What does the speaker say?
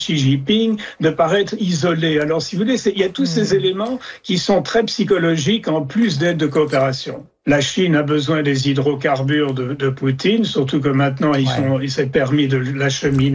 Xi Jinping de paraître isolé. Alors, si vous voulez, il y a tous ces éléments qui sont très psychologiques en plus d'aide de coopération. La Chine a besoin des hydrocarbures de Poutine, surtout que maintenant, il s'est permis de l'acheminer